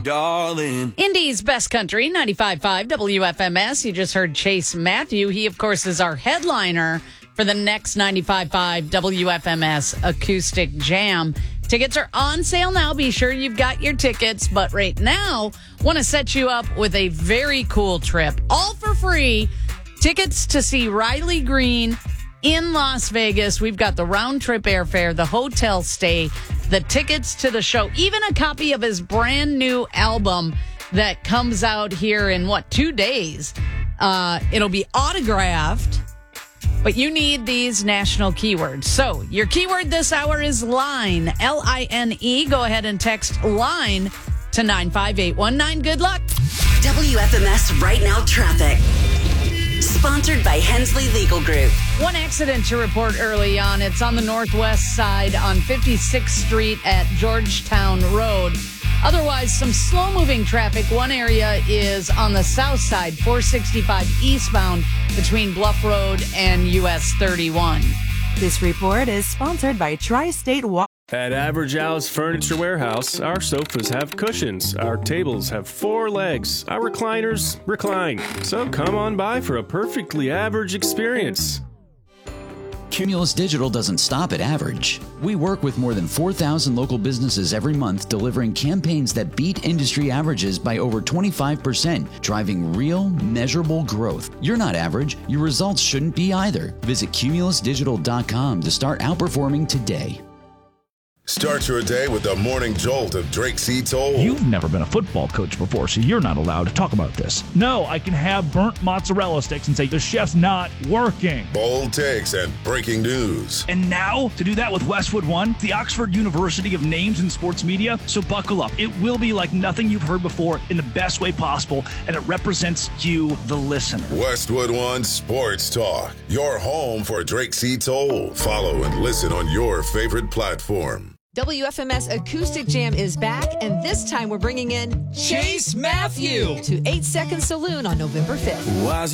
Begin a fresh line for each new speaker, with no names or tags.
darling.
Indy's Best Country, 95.5 WFMS. You just heard Chase Matthew. He, of course, is our headliner for the next 95.5 WFMS Acoustic Jam. Tickets are on sale now. Be sure you've got your tickets. But right now, want to set you up with a very cool trip. All for free. Tickets to see Riley Green in Las Vegas. We've got the round trip airfare, the hotel stay, the tickets to the show, even a copy of his brand new album that comes out here in 2 days. It'll be autographed, but you need these national keywords. So your keyword this hour is line, L-I-N-E. Go ahead and text line to 95819. Good luck.
WFMS Right Now Traffic. Sponsored by Hensley Legal Group.
One accident to report early on. It's on the northwest side on 56th Street at Georgetown Road. Otherwise, some slow-moving traffic. One area is on the south side, 465 eastbound between Bluff Road and US 31.
This report is sponsored by Tri-State Water.
At Average Al's Furniture Warehouse, our sofas have cushions, our tables have 4 legs, our recliners recline. So come on by for a perfectly average experience.
Cumulus Digital doesn't stop at average. We work with more than 4,000 local businesses every month, delivering campaigns that beat industry averages by over 25%, driving real, measurable growth. You're not average. Your results shouldn't be either. Visit cumulusdigital.com to start outperforming today.
Start your day with the morning jolt of Drake C. Toll.
You've never been a football coach before, so you're not allowed to talk about this. No, I can have burnt mozzarella sticks and say the chef's not working.
Bold takes and breaking news.
And now, to do that with Westwood One, the Oxford University of names in sports media. So buckle up. It will be like nothing you've heard before in the best way possible, and it represents you, the listener.
Westwood One Sports Talk. Your home for Drake C. Toll. Follow and listen on your favorite platform.
WFMS Acoustic Jam is back, and this time we're bringing in
Chase Matthew
to 8 Second Saloon on November 5th.